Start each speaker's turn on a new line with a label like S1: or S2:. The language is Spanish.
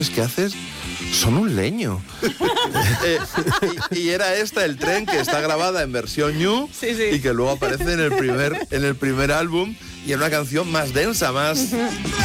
S1: que haces son un leño. Y era esta el tren, que está grabada en versión new,
S2: sí, sí.
S1: y que luego aparece en el primer álbum, y es una canción más densa, más